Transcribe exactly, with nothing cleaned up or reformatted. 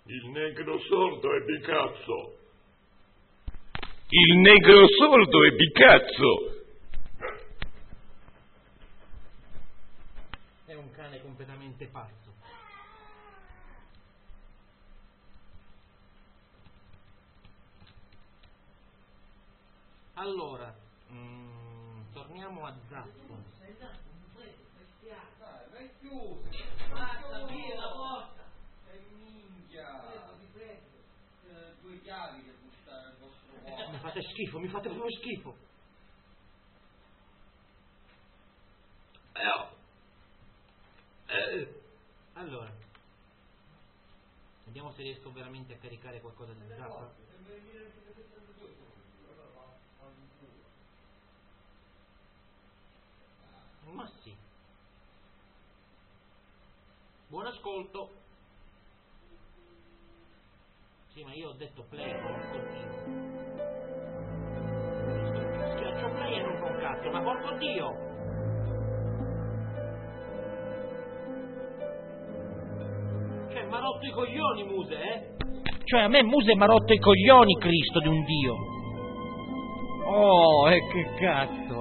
Il negro sordo è di cazzo. Il negro sordo è di cazzo. È un cane completamente pazzo. Allora, mm, torniamo a Zappo. Vai chiuso. Basta, via la porta. E minchia. Due chiavi che buttare al vostro cuore. Mi fate schifo, mi fate proprio schifo. Eh. Allora, vediamo se riesco veramente a caricare qualcosa di Zappa. Ma sì. Buon ascolto. Sì, ma io ho detto play, non continuo. Schiaccio play e non fa un cazzo, ma porco Dio! Cioè, m'ha rotto i coglioni Muse, eh? Cioè, a me Muse m'ha rotto i coglioni, Cristo di un Dio. Oh, e che cazzo!